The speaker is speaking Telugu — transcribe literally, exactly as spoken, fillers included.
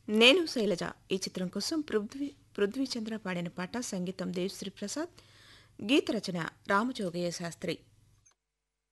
నేను శైలజ ఈ చిత్రం కోసం పృథ్వీ పృథ్వీ చంద్ర పాడిన పాట సంగీతం దేవిశ్రీ ప్రసాద్, గీత రచన రామజోగయ్య శాస్త్రి.